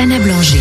Sana Blanger.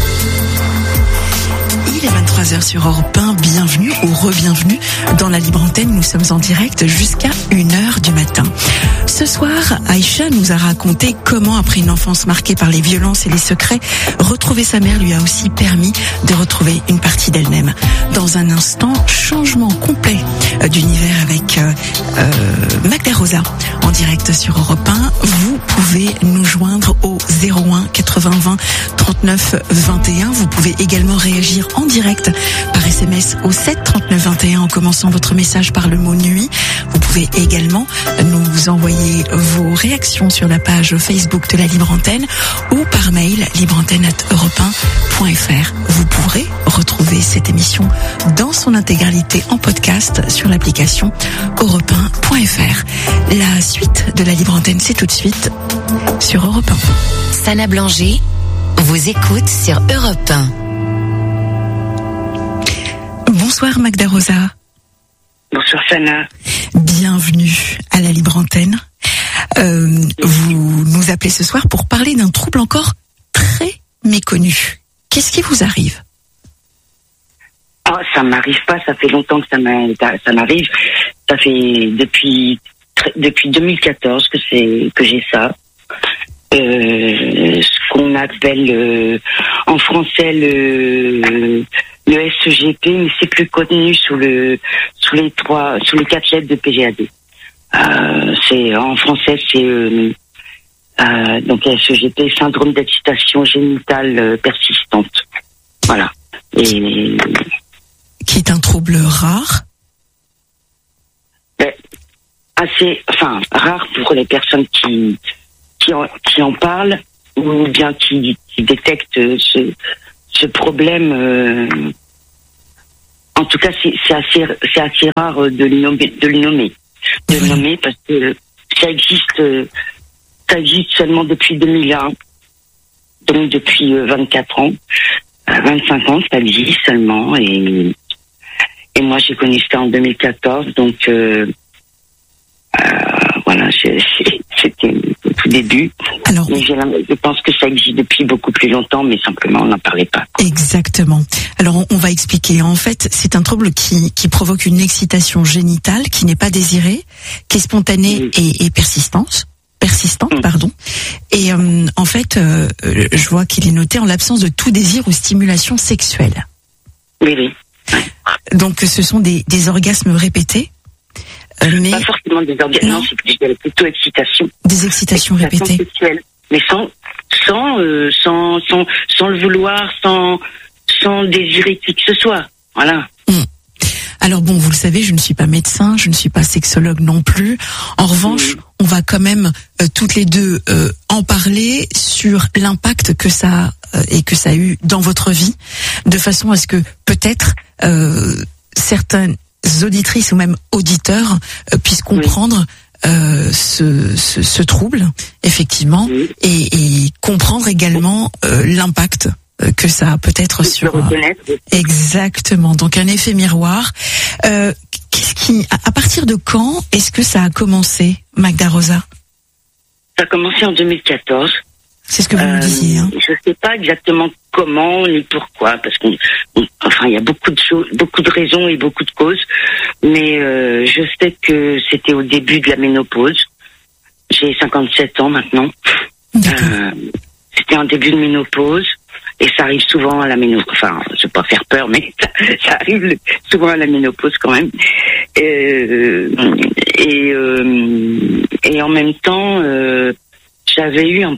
Il est 23h sur Europe 1, bienvenue ou re-bienvenue dans la Libre Antenne. Nous sommes en direct jusqu'à 1h du matin. Ce soir, Aïcha nous a raconté comment, après une enfance marquée par les violences et les secrets, retrouver sa mère lui a aussi permis de retrouver une partie d'elle-même. Dans un instant, changement complet d'univers avec Magda Rosa en direct sur Europe 1. Vous pouvez nous joindre au 01 80 20 39 21. Vous pouvez également réagir en direct par SMS au 7 39 21 en commençant votre message par le mot nuit. Vous pouvez également nous envoyer vos réactions sur la page Facebook de la Libre Antenne ou par mail libreantenne@europe1.fr. Vous pourrez retrouver cette émission dans son intégralité en podcast sur l'application europe1.fr. La suite de la Libre Antenne, c'est tout de suite sur Europe 1. Sana Blanger vous écoute sur Europe 1. Bonsoir Magda Rosa. Bonsoir Sana. Bienvenue à la Libre Antenne. Vous nous appelez ce soir pour parler d'un trouble encore très méconnu. Qu'est-ce qui vous arrive ? Ah, ça m'arrive pas, ça fait longtemps que ça m'arrive. Ça fait depuis 2014 que j'ai ça. Ce qu'on appelle en français le SEGP, mais c'est plus connu sous les 4 lettres de PGAD. En français, c'est donc SEGP, syndrome d'excitation génitale persistante. Voilà. Et qui est un trouble rare. Rare pour les personnes qui en parlent ou bien qui détectent ce problème. En tout cas, c'est assez rare de le nommer parce que ça existe seulement depuis 2001, donc depuis 24 ans, 25 ans, ça existe seulement, et moi j'ai connu ça en 2014, donc voilà, c'était au tout début. Alors, mais je pense que ça existe depuis beaucoup plus longtemps, mais simplement on n'en parlait pas. Exactement. Alors on va expliquer. En fait, c'est un trouble qui provoque une excitation génitale qui n'est pas désirée, qui est spontanée et persistante, pardon. Et en fait, je vois qu'il est noté en l'absence de tout désir ou stimulation sexuelle. Oui. Donc ce sont des orgasmes répétés. Mais pas forcément des orgasmes, non, c'est plutôt excitation. Des excitations répétées. Sexuelles, mais sans le vouloir, sans désirer qui que ce soit. Voilà. Alors bon, vous le savez, je ne suis pas médecin, je ne suis pas sexologue non plus. En revanche, on va quand même toutes les deux en parler sur l'impact que ça a eu dans votre vie, de façon à ce que peut-être certaines auditrices ou même auditeurs puissent comprendre ce trouble, effectivement, et comprendre également l'impact que ça a peut-être sur... Exactement, donc un effet miroir. À partir de quand est-ce que ça a commencé, Magda Rosa ? Ça a commencé en 2014. C'est ce que vous me disiez. Hein. Je ne sais pas exactement comment ni pourquoi, parce qu'il y a beaucoup de choses, beaucoup de raisons et beaucoup de causes. Mais je sais que c'était au début de la ménopause. J'ai 57 ans maintenant. C'était en début de ménopause. Et ça arrive souvent à la ménopause. Enfin, je ne veux pas faire peur, mais ça arrive souvent à la ménopause quand même. Et en même temps, j'avais eu un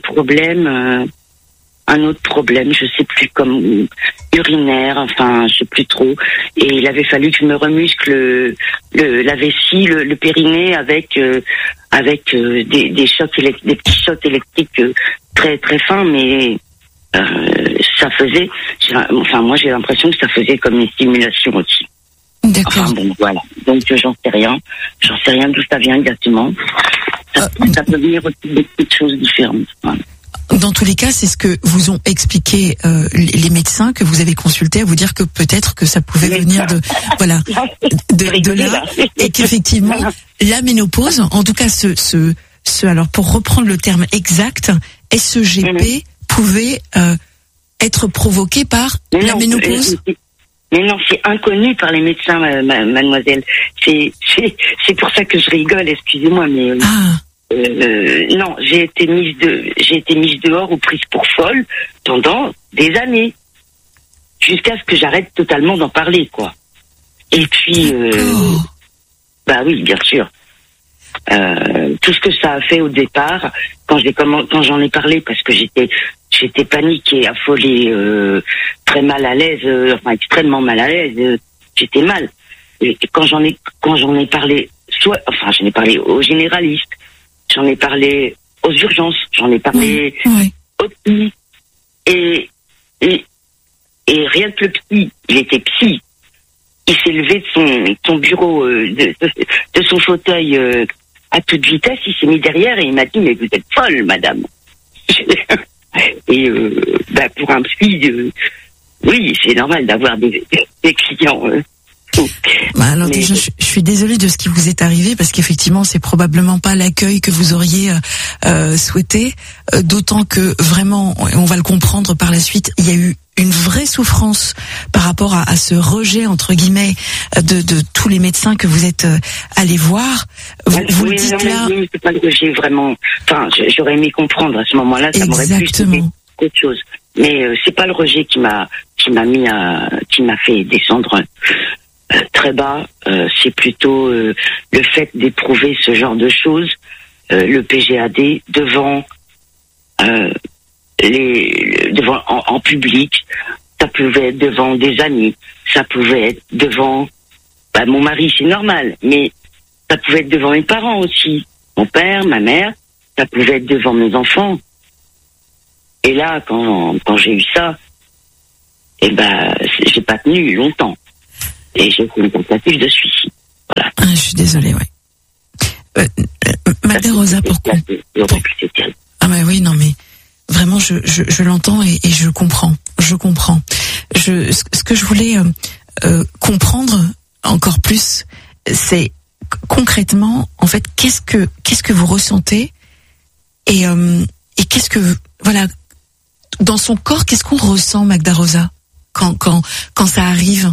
autre problème, je sais plus, comme urinaire, enfin, je sais plus trop. Et il avait fallu que je me remuscle la vessie, le périnée avec des petits chocs électriques très très fins, mais ça faisait, moi j'ai l'impression que ça faisait comme une stimulation aussi. D'accord. Enfin bon, voilà. Donc j'en sais rien d'où ça vient exactement. Ça peut venir aussi de beaucoup de choses différentes. Voilà. Dans tous les cas, c'est ce que vous ont expliqué les médecins que vous avez consultés, à vous dire que peut-être que ça pouvait venir de là, et qu'effectivement la ménopause, en tout cas alors pour reprendre le terme exact, SEGP pouvait être provoquée par la ménopause. Mais non, c'est inconnu par les médecins, mademoiselle. C'est pour ça que je rigole, excusez-moi, mais non, j'ai été mise dehors ou prise pour folle pendant des années, jusqu'à ce que j'arrête totalement d'en parler, quoi. Et puis, bah oui, bien sûr. Tout ce que ça a fait au départ, quand j'en ai parlé, parce que j'étais paniquée, affolée, très mal à l'aise, extrêmement mal à l'aise, j'étais mal. Et quand j'en ai parlé, j'en ai parlé aux généralistes, j'en ai parlé aux urgences, j'en ai parlé au psy, et rien que le psy, il était psy, il s'est levé de son bureau, de son fauteuil, à toute vitesse, il s'est mis derrière et il m'a dit, mais vous êtes folle, madame. Et pour un psy, oui, c'est normal d'avoir des clients. Alors déjà, je suis désolée de ce qui vous est arrivé, parce qu'effectivement, c'est probablement pas l'accueil que vous auriez souhaité, d'autant que vraiment, on va le comprendre par la suite, il y a eu une vraie souffrance par rapport à ce rejet, entre guillemets, de tous les médecins que vous êtes allés voir. Vous le dites là. Oui, c'est pas le rejet, vraiment. Enfin, j'aurais aimé comprendre à ce moment-là, ça m'aurait plus été autre chose. Mais c'est pas le rejet qui m'a fait descendre très bas. C'est plutôt le fait d'éprouver ce genre de choses, le PGAD devant en public. Ça pouvait être devant des amis, ça pouvait être devant mon mari, c'est normal, mais ça pouvait être devant mes parents aussi, mon père, ma mère, ça pouvait être devant mes enfants. Et là, quand j'ai eu ça, j'ai pas tenu longtemps. Et j'ai fait une tentative de suicide. Voilà. Je suis désolée, ouais. Madame Rosa, pourquoi? Mais oui, non, mais vraiment, je l'entends et je comprends. Je comprends. Ce que je voulais comprendre encore plus, c'est concrètement, en fait, qu'est-ce que vous ressentez et qu'est-ce que, voilà, dans son corps, qu'est-ce qu'on ressent, Magda Rosa, quand ça arrive?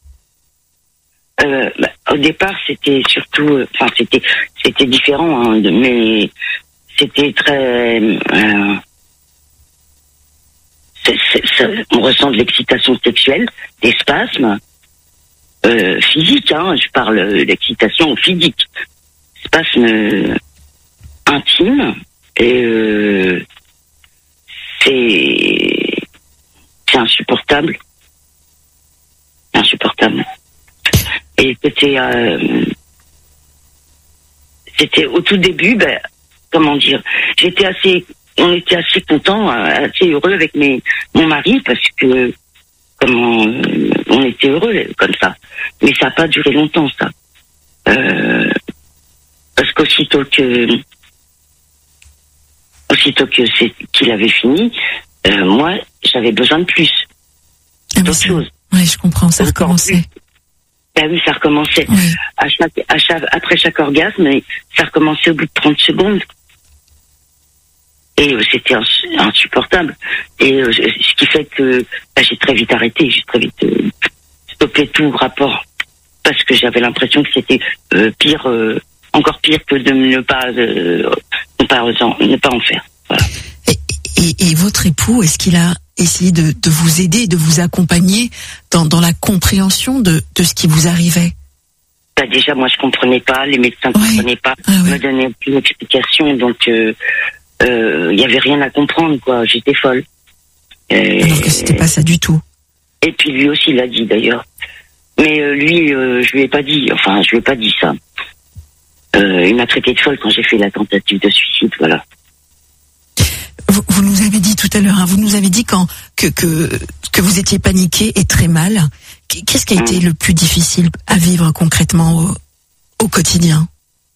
Au départ, c'était surtout, c'était différent, hein, mais c'était très, on ressent de l'excitation sexuelle, des spasmes, physiques, hein, je parle d'excitation physique, spasmes intimes, et c'est insupportable. Et c'était au tout début, comment dire, on était assez contents, assez heureux avec mon mari, parce que on était heureux comme ça. Mais ça n'a pas duré longtemps, ça. Parce qu'aussitôt qu'il avait fini, moi, j'avais besoin de plus. D'autres choses. Oui, je comprends, ça recommençait. Oui, ça recommençait. Oui. Après chaque orgasme, ça recommençait au bout de 30 secondes. Et c'était insupportable. Et ce qui fait que j'ai très vite arrêté, j'ai très vite stoppé tout rapport. Parce que j'avais l'impression que c'était pire, encore pire que de ne pas en faire. Voilà. Et votre époux, est-ce qu'il a essayé de vous aider, de vous accompagner dans la compréhension de ce qui vous arrivait? Déjà, moi, je comprenais pas, les médecins ne comprenaient pas, me donnaient aucune explication, donc il y avait rien à comprendre, quoi. J'étais folle. Alors que c'était pas ça du tout. Et puis lui aussi l'a dit d'ailleurs. Mais lui, je lui ai pas dit ça. Il m'a traité de folle quand j'ai fait la tentative de suicide, voilà. Vous nous avez dit tout à l'heure, hein, vous nous avez dit que vous étiez paniqué et très mal. Qu'est-ce qui a été le plus difficile à vivre concrètement au quotidien?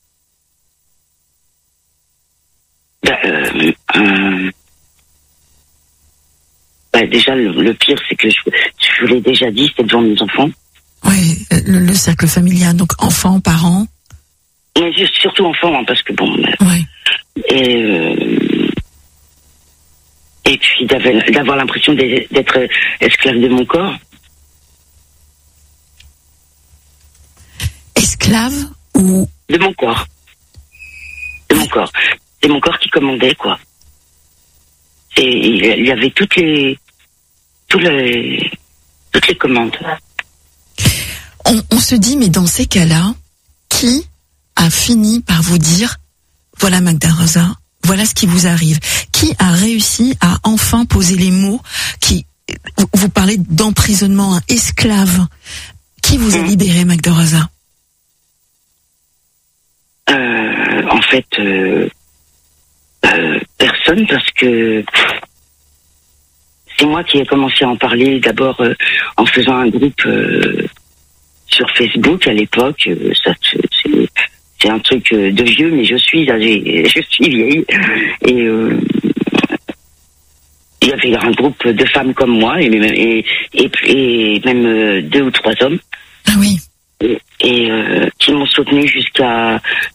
Déjà, le pire, c'est que je vous l'ai déjà dit, c'était devant mes enfants. Oui, le cercle familial, donc enfants, parents. Mais surtout enfants, hein, parce que bon. Ouais. Et Et puis d'avoir l'impression d'être esclave de mon corps. Esclave ou... De mon corps. De mon corps. C'est mon corps qui commandait, quoi. Et il y avait toutes les commandes. On se dit, mais dans ces cas-là, qui a fini par vous dire, voilà Magda Rosa, voilà ce qui vous arrive? Qui a réussi à enfin poser les mots vous parlez d'emprisonnement, esclave. Qui vous a libéré, Magda Rosa? En fait, personne, parce que c'est moi qui ai commencé à en parler d'abord en faisant un groupe sur Facebook à l'époque. C'est un truc de vieux, mais je suis vieille. Et il y avait un groupe de femmes comme moi et même 2 ou 3 hommes. Ah oui. Et qui m'ont soutenu jusqu'à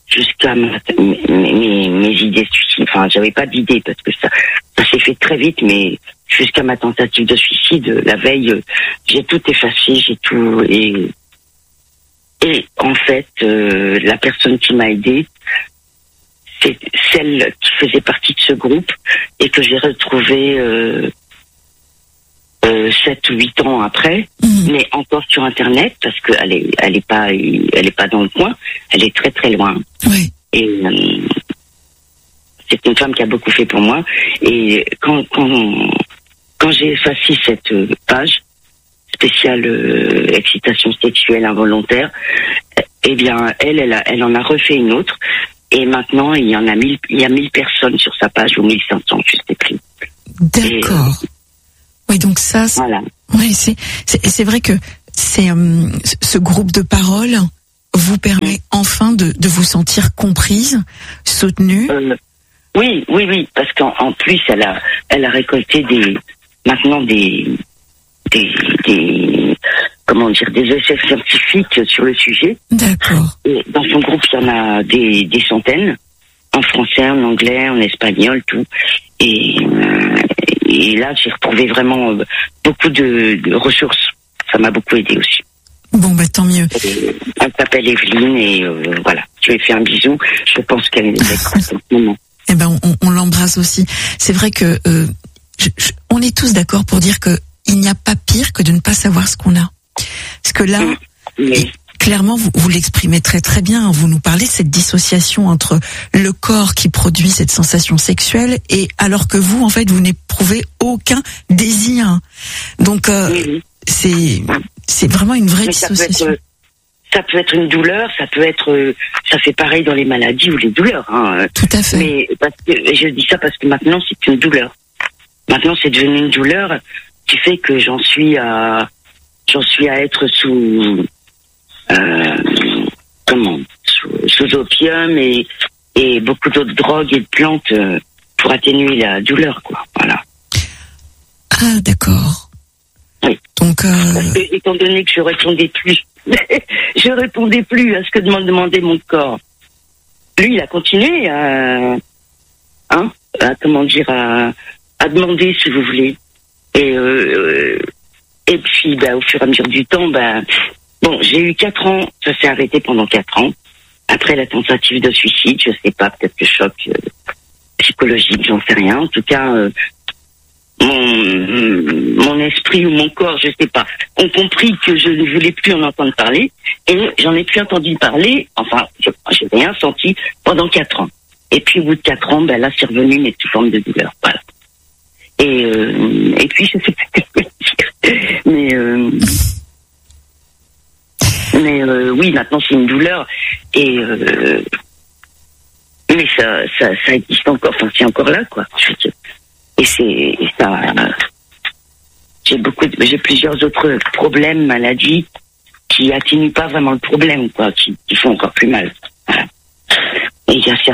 mes idées suicides. Enfin, j'avais pas d'idée parce que ça s'est fait très vite, mais jusqu'à ma tentative de suicide la veille, j'ai tout effacé, j'ai tout et en fait la personne qui m'a aidée, c'est celle qui faisait partie de ce groupe et que j'ai retrouvée 7 ou 8 ans après, mais encore sur Internet, parce qu'elle est pas dans le coin, elle est très très loin. Oui. Et c'est une femme qui a beaucoup fait pour moi. Et quand j'ai effacé cette page spéciale excitation sexuelle involontaire, eh bien elle en a refait une autre. Et maintenant il y a 1000 personnes sur sa page, ou 1500, je sais plus. D'accord. Oui, donc ça, voilà. Oui, c'est vrai que ce groupe de parole vous permet enfin de vous sentir comprise, soutenue. Oui, parce qu'en plus elle a récolté des comment dire, des essais scientifiques sur le sujet. D'accord. Et dans son groupe, il y en a des centaines, en français, en anglais, en espagnol, tout. Et là, j'ai retrouvé vraiment beaucoup de ressources. Ça m'a beaucoup aidé aussi. Bon, bah tant mieux. Elle s'appelle Evelyne et voilà. Je lui ai fait un bisou. Je pense qu'elle est en ce moment. Eh ben, on l'embrasse aussi. C'est vrai que on est tous d'accord pour dire que il n'y a pas pire que de ne pas savoir ce qu'on a. Parce que là, clairement, vous l'exprimez très très bien. Vous nous parlez de cette dissociation entre le corps qui produit cette sensation sexuelle et alors que vous, en fait, vous n'éprouvez aucun désir. Donc, c'est vraiment une vraie dissociation. Ça peut être une douleur, ça fait pareil dans les maladies ou les douleurs. Hein. Tout à fait. Mais je dis ça parce que maintenant c'est une douleur. Maintenant c'est devenu une douleur qui fait que j'en suis à être sous opium et beaucoup d'autres drogues et de plantes pour atténuer la douleur, quoi. Voilà. Ah, d'accord. Oui. Donc étant donné que je répondais plus à ce que demandait mon corps. Lui, il a continué à demander, si vous voulez. Et puis, au fur et à mesure du temps, j'ai eu 4 ans, ça s'est arrêté pendant 4 ans. Après la tentative de suicide, je sais pas, peut-être le choc psychologique, j'en sais rien. En tout cas, mon esprit ou mon corps, je sais pas, ont compris que je ne voulais plus en entendre parler et j'en ai plus entendu parler, enfin, j'ai rien senti pendant 4 ans. Et puis au bout de 4 ans, là c'est revenu, mais sous forme de douleur, voilà. Et puis je sais pas ce que je veux dire, mais oui, maintenant c'est une douleur mais ça existe encore, enfin c'est encore là, quoi. Et ça. J'ai plusieurs autres problèmes, maladies, qui atténuent pas vraiment le problème, quoi, qui font encore plus mal. Voilà. Et il y a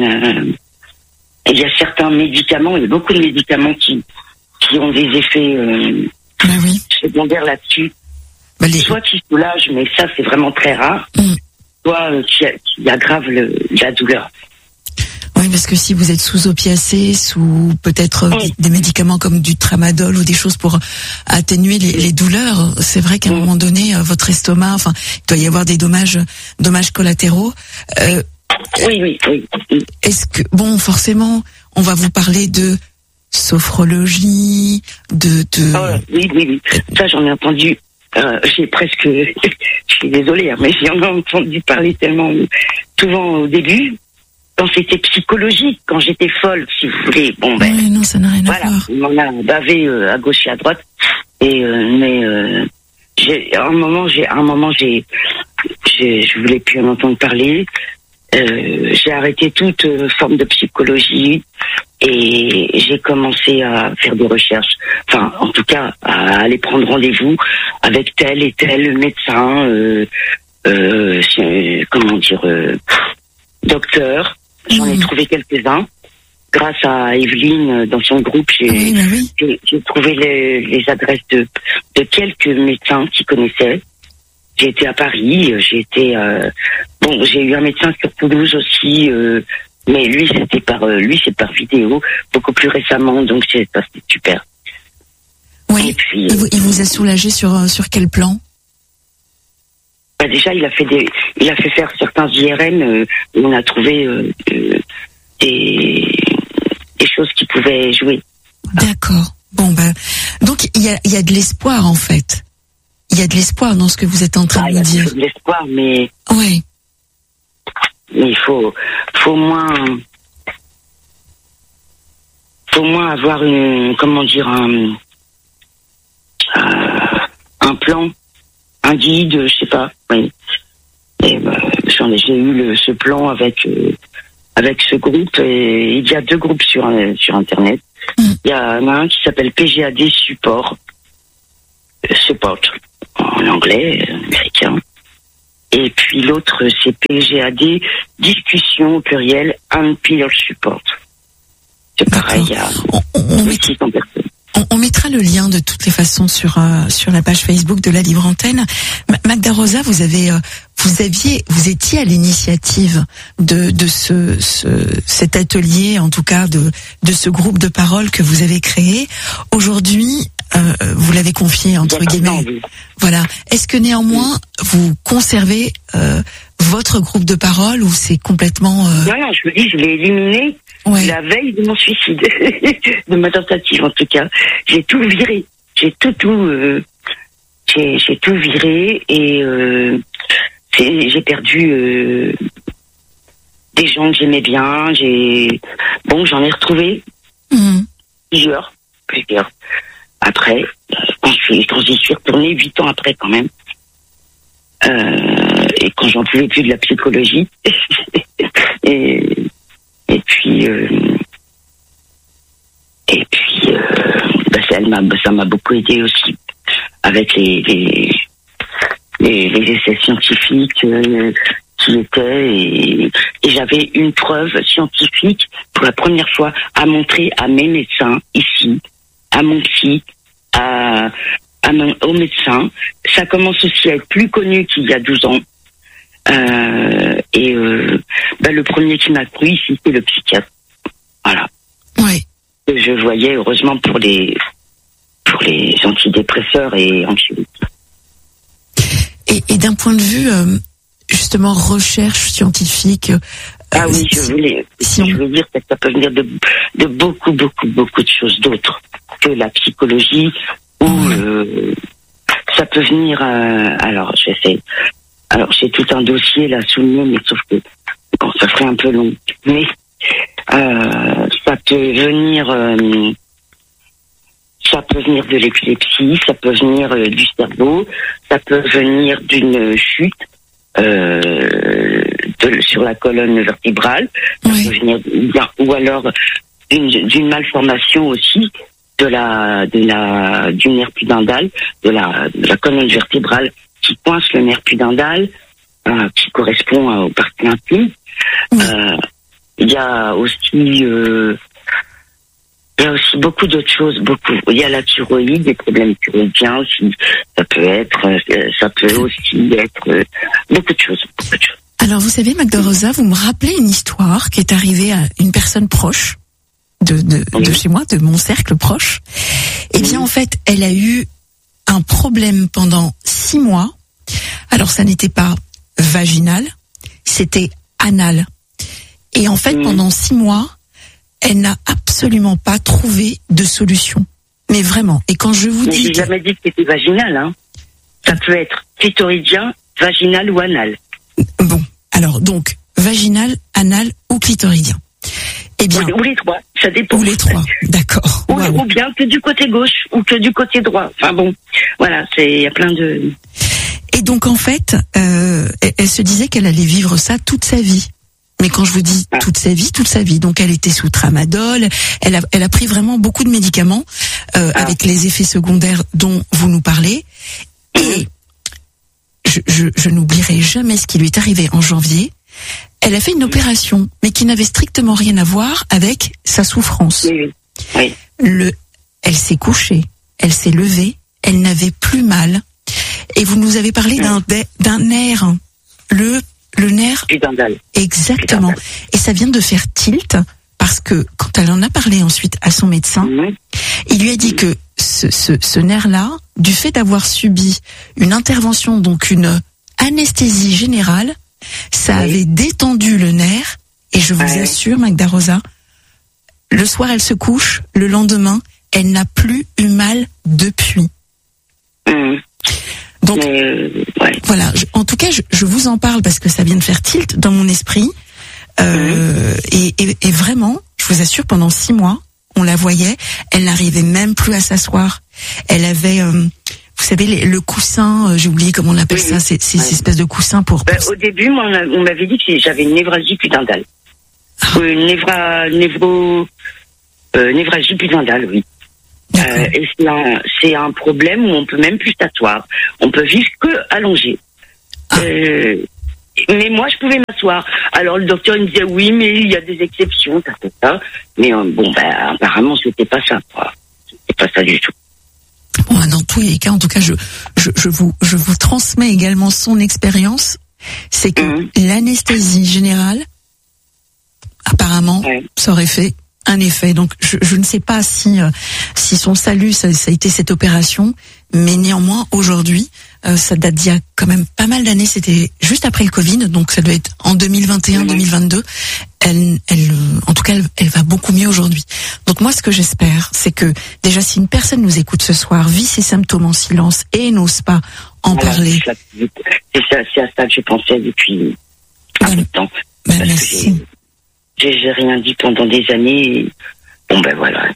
certains médicaments, il y a beaucoup de médicaments qui ont des effets secondaires là-dessus. Soit qui soulagent, mais ça c'est vraiment très rare. Soit qui aggravent la douleur. Oui, parce que si vous êtes sous opiacés, sous peut-être des médicaments comme du tramadol ou des choses pour atténuer les douleurs, c'est vrai qu'à un moment donné, votre estomac, enfin, il doit y avoir des dommages collatéraux. Oui. Est-ce que, bon, forcément, on va vous parler de sophrologie, Oui. Ça, j'en ai entendu. J'ai presque, je suis désolée, mais j'en ai entendu parler tellement souvent au début. Quand c'était psychologique, quand j'étais folle, si vous voulez, oui, non, ça n'a rien à voir. On en a bavé à gauche et à droite. Et à un moment, je voulais plus en entendre parler. J'ai arrêté toute forme de psychologie et j'ai commencé à faire des recherches. Enfin, en tout cas, à aller prendre rendez-vous avec tel et tel médecin, docteur. J'en ai trouvé quelques-uns. Grâce à Evelyne, dans son groupe, j'ai trouvé les adresses de quelques médecins qui connaissaient. J'ai été à Paris, j'ai eu un médecin sur Toulouse aussi, mais lui c'est par vidéo, beaucoup plus récemment, donc c'était super. Oui. Et puis, il vous a soulagé sur quel plan? Déjà, il a fait faire certains IRM où on a trouvé des choses qui pouvaient jouer. D'accord. Bon donc il y a de l'espoir en fait. Il y a de l'espoir dans ce que vous êtes en train de nous dire. Il y a de l'espoir, mais oui. Mais il faut moins avoir un plan, un guide, je sais pas. Oui. Et j'ai eu ce plan avec ce groupe. Et il y a 2 groupes sur Internet. Il y en a un qui s'appelle PGAD Support en anglais, américain. Et puis l'autre, c'est PGAD Discussion au pluriel and Peer Support. C'est pareil, il y a 600 personnes. On mettra le lien de toutes les façons sur la page Facebook de la Libre Antenne. Magda Rosa, vous étiez à l'initiative de cet atelier, en tout cas de ce groupe de parole que vous avez créé. Aujourd'hui, vous l'avez confié entre guillemets. Voilà. Est-ce que néanmoins vous conservez votre groupe de parole ou c'est complètement Non, je vous dis, je l'ai éliminé. Ouais. La veille de mon suicide, de ma tentative en tout cas, j'ai tout viré, j'ai tout viré et j'ai perdu des gens que j'aimais bien. J'en ai retrouvé plusieurs. Après, quand j'y suis retournée 8 ans après quand même, et quand j'en pouvais plus de la psychologie et puis ça m'a beaucoup aidé aussi avec les essais scientifiques qui étaient et j'avais une preuve scientifique pour la première fois à montrer à mes médecins ici, à mon psy, aux médecins. Ça commence aussi à être plus connu qu'il y a 12 ans. Le premier qui m'a cru ici, c'est le psychiatre. Voilà. Oui. Je voyais heureusement pour les antidépresseurs et anxiolytiques. Et d'un point de vue justement recherche scientifique. Oui, je veux dire que ça peut venir de beaucoup de choses d'autres que la psychologie ou ça peut venir. Alors j'ai tout un dossier là souligné, mais sauf que ça serait un peu long. Mais ça peut venir de l'épilepsie, ça peut venir du cerveau, ça peut venir d'une chute sur la colonne vertébrale, ça peut venir ou alors d'une malformation aussi du nerf pudendal, de la colonne vertébrale qui coince le nerf pudendal, qui correspond aux parties intimes. Il y a aussi beaucoup d'autres choses, Il y a la thyroïde, des problèmes thyroïdiens aussi. Ça peut aussi être beaucoup de choses. Alors vous savez, Magda Rosa, vous me rappelez une histoire qui est arrivée à une personne proche de chez moi, de mon cercle proche. Eh bien, en fait, elle a eu un problème pendant 6 mois. Alors, ça n'était pas vaginal, c'était anal. Et en fait, pendant 6 mois, elle n'a absolument pas trouvé de solution. Mais vraiment. Et quand je vous dis... J'ai jamais dit que c'était vaginal, hein. Ça peut être clitoridien, vaginal ou anal. Bon. Alors, donc, vaginal, anal ou clitoridien. Eh bien. Ou les 3, ça dépend. Ou les 3, d'accord. Ou bien que du côté gauche ou que du côté droit. Enfin bon, voilà, il y a plein de... Et donc en fait, elle se disait qu'elle allait vivre ça toute sa vie. Mais quand je vous dis toute sa vie, donc elle était sous tramadol, elle a pris vraiment beaucoup de médicaments avec les effets secondaires dont vous nous parlez. Et je n'oublierai jamais ce qui lui est arrivé en janvier. Elle a fait une opération, mais qui n'avait strictement rien à voir avec sa souffrance. Oui. Elle s'est couchée, elle s'est levée, elle n'avait plus mal. Et vous nous avez parlé d'un nerf, le nerf. Pudendal. Exactement. Pudendal. Et ça vient de faire tilt, parce que quand elle en a parlé ensuite à son médecin, il lui a dit que ce nerf-là, du fait d'avoir subi une intervention, donc une anesthésie générale, ça avait détendu le nerf, et je vous assure, Magda Rosa, le soir elle se couche, le lendemain, elle n'a plus eu mal depuis. Donc, voilà, en tout cas, je vous en parle parce que ça vient de faire tilt dans mon esprit, et vraiment, je vous assure, pendant 6 mois, on la voyait, elle n'arrivait même plus à s'asseoir. Elle avait... vous savez, le coussin, j'ai oublié comment on appelle ça, ces espèces de coussins pour... Au début, moi, on m'avait dit que j'avais une névralgie pudendale. Une névralgie pudendale, oui. Et c'est un problème où on peut même plus s'asseoir. On peut vivre que allongé. Mais moi, je pouvais m'asseoir. Alors, le docteur, il me disait, oui, mais il y a des exceptions, ça. Mais apparemment, c'était pas ça, quoi. C'était pas ça du tout. Bon, dans tous les cas, en tout cas, je vous transmets également son expérience. C'est que l'anesthésie générale, apparemment, ça aurait fait un effet. Donc, je ne sais pas si son salut, ça a été cette opération, mais néanmoins, aujourd'hui, ça date d'il y a quand même pas mal d'années. C'était juste après le Covid, donc ça doit être en 2021-2022. En tout cas, elle va beaucoup mieux aujourd'hui. Donc moi, ce que j'espère, c'est que déjà, si une personne nous écoute ce soir, vit ses symptômes en silence et n'ose pas en parler. C'est à ça que je pensais depuis un bout de temps. Merci. J'ai rien dit pendant des années. Voilà.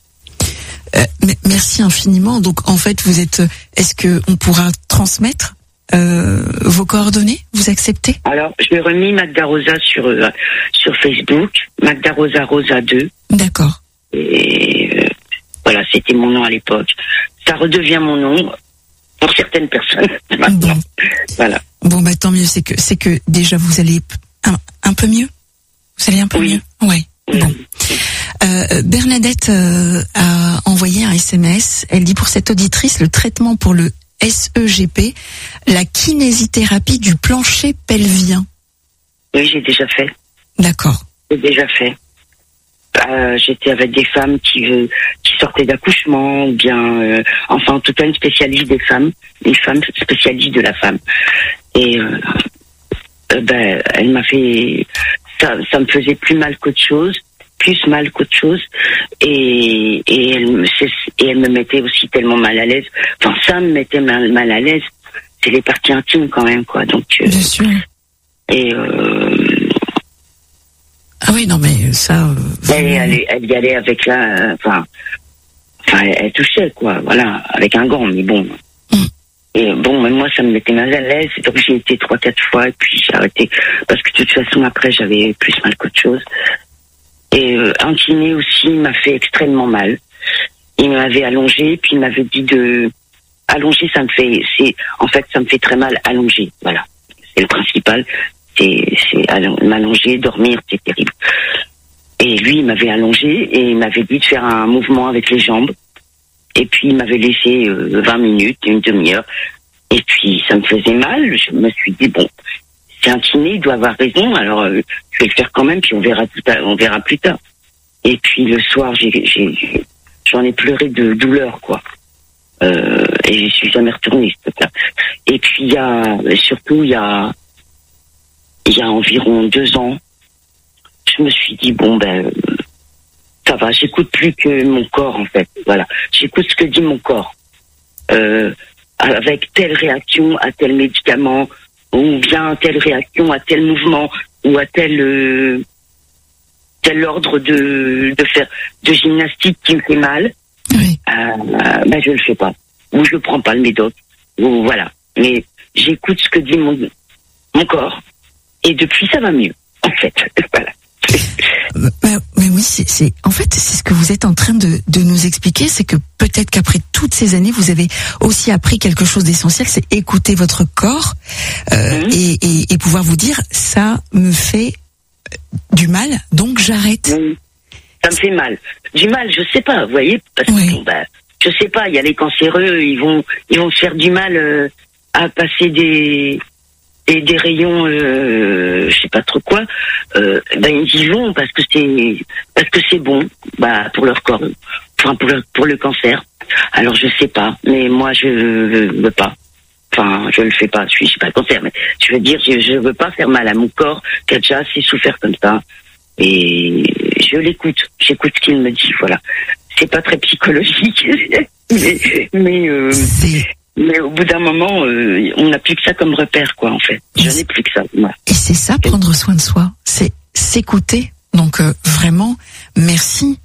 Merci infiniment. Donc en fait, est-ce que on pourra transmettre vos coordonnées? Vous acceptez? Alors, je l'ai remis Magda Rosa sur Facebook, Magda Rosa 2. D'accord. Et voilà, c'était mon nom à l'époque. Ça redevient mon nom pour certaines personnes. Bon. Voilà. Bon, tant mieux. C'est que déjà vous allez un peu mieux. Vous allez un peu mieux. Ouais. Bon. Bernadette a envoyé un SMS. Elle dit pour cette auditrice, le traitement pour le SEGP, la kinésithérapie du plancher pelvien. Oui, j'ai déjà fait. D'accord. J'ai déjà fait. J'étais avec des femmes qui sortaient d'accouchement, ou bien, enfin, en tout cas, une spécialiste des femmes, une femme spécialiste de la femme. Et elle m'a fait, ça me faisait plus mal qu'autre chose. Et elle me mettait aussi tellement mal à l'aise. Enfin, ça me mettait mal à l'aise. C'est les parties intimes quand même, quoi. Donc, bien sûr. Et ah oui, non mais ça. Elle y allait avec la, enfin, elle touchait, quoi. Voilà, avec un gant, mais bon. Et bon, même moi, ça me mettait mal à l'aise. Donc j'ai été 3-4 fois et puis j'ai arrêté parce que de toute façon après j'avais plus mal qu'autre chose. Et un kiné aussi m'a fait extrêmement mal. Il m'avait allongé, puis il m'avait dit de allonger, ça me fait très mal allonger. Voilà, c'est le principal. C'est m'allonger, dormir, c'est terrible. Et lui, il m'avait allongé et il m'avait dit de faire un mouvement avec les jambes. Et puis il m'avait laissé 20 minutes, une demi-heure. Et puis ça me faisait mal. Je me suis dit bon, c'est un kiné, il doit avoir raison. Alors je vais le faire quand même, puis on verra plus tard. Et puis le soir, j'en ai pleuré de douleur, quoi. Et je suis jamais retournée, s'il te plaît. Et puis il y a environ 2 ans, je me suis dit ça va, j'écoute plus que mon corps, en fait. Voilà, j'écoute ce que dit mon corps. Avec telle réaction à tel médicament, ou bien telle réaction à tel mouvement, ou à tel ordre de gymnastique qui me fait mal, Oui. Je le fais pas. Ou je prends pas le médoc. Ou voilà. Mais j'écoute ce que dit mon corps. Et depuis, ça va mieux, en fait. Voilà. Mais oui, en fait, c'est ce que vous êtes en train de nous expliquer, c'est que peut-être qu'après toutes ces années, vous avez aussi appris quelque chose d'essentiel, c'est écouter votre corps et pouvoir vous dire, ça me fait du mal, donc j'arrête. Ça me fait mal. Du mal, je sais pas, vous voyez, parce que je sais pas, il y a les cancéreux, ils vont se faire du mal à passer des rayons, je sais pas trop quoi, ils y vont parce que c'est bon, pour leur corps, enfin pour le cancer. Alors je sais pas, mais moi je veux pas. Enfin, je le fais pas. Je suis pas cancer, mais je veux dire, je veux pas faire mal à mon corps qui a déjà assez souffert comme ça. Et je l'écoute. J'écoute ce qu'il me dit. Voilà. C'est pas très psychologique, mais au bout d'un moment, on n'a plus que ça comme repère, quoi, en fait. Je n'ai plus que ça. Moi. Et c'est ça, prendre soin de soi. C'est s'écouter. Donc, vraiment, merci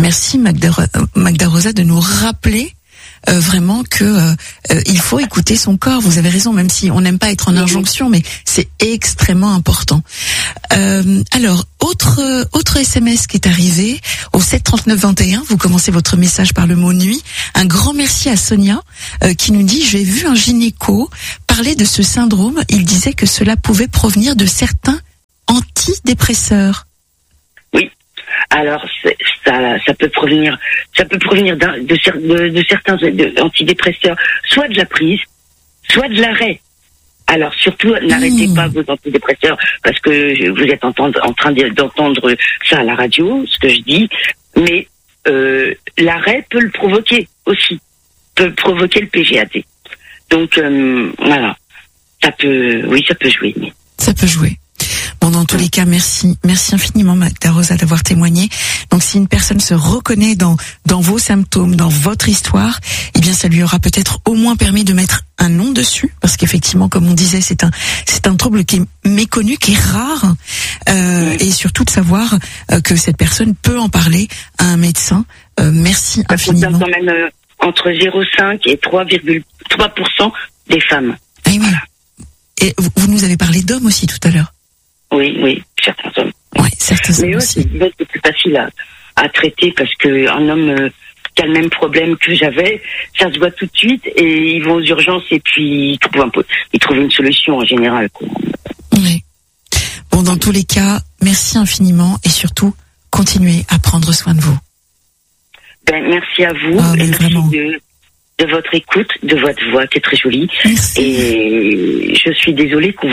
Magda Rosa de nous rappeler vraiment que il faut écouter son corps. Vous avez raison, même si on n'aime pas être en injonction, mais c'est extrêmement important. Alors, autre SMS qui est arrivé au 73921. Vous commencez votre message par le mot nuit. Un grand merci à Sonia qui nous dit: j'ai vu un gynéco parler de ce syndrome. Il disait que cela pouvait provenir de certains antidépresseurs. Oui. Alors ça peut provenir de certains antidépresseurs, soit de la prise, soit de l'arrêt. Alors surtout, n'arrêtez pas vos antidépresseurs parce que vous êtes en train d'entendre ça à la radio, ce que je dis, mais l'arrêt peut le provoquer aussi, peut provoquer le PGAD. Donc voilà, ça peut jouer. Ça peut jouer. Bon, dans tous les cas, merci infiniment Magda Rosa d'avoir témoigné. Donc, si une personne se reconnaît dans vos symptômes, dans votre histoire, eh bien, ça lui aura peut-être au moins permis de mettre un nom dessus, parce qu'effectivement, comme on disait, c'est un trouble qui est méconnu, qui est rare, et surtout de savoir que cette personne peut en parler à un médecin. Merci infiniment. Ça concerne quand même entre 0,5 et 3,3% des femmes. Ah oui. Voilà. Et vous nous avez parlé d'hommes aussi tout à l'heure. Oui, certains hommes. Oui, certains hommes aussi. Mais c'est plus facile à traiter parce que un homme qui a le même problème que j'avais, ça se voit tout de suite et ils vont aux urgences et puis ils trouvent une solution en général, quoi. Oui. Bon, dans tous les cas, merci infiniment et surtout, continuez à prendre soin de vous. Merci à vous. Et merci de votre écoute, de votre voix qui est très jolie. Merci. Et je suis désolée qu'on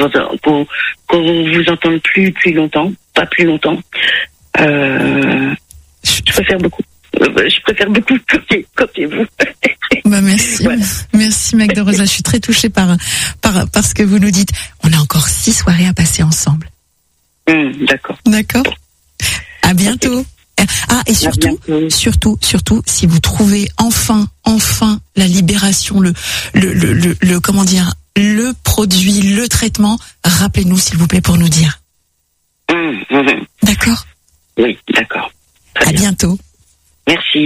vous entende plus longtemps, pas plus longtemps. Je préfère beaucoup côté vous. Merci. Voilà. Merci Magda Rosa, je suis très touchée par ce que vous nous dites. On a encore 6 soirées à passer ensemble. D'accord. À bientôt. Okay. Ah, et surtout, si vous trouvez enfin la libération, le comment dire, le produit, le traitement, rappelez-nous s'il vous plaît pour nous dire. D'accord? Oui, d'accord. À bientôt. Merci.